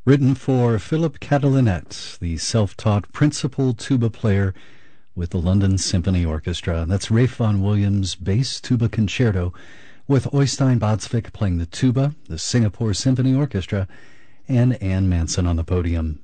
Written for Philip Catalinet, the self-taught principal tuba player with the London Symphony Orchestra. That's Ralph Vaughan Williams' Bass Tuba Concerto, with Oystein Badsvik playing the tuba, the Singapore Symphony Orchestra, and Ann Manson on the podium.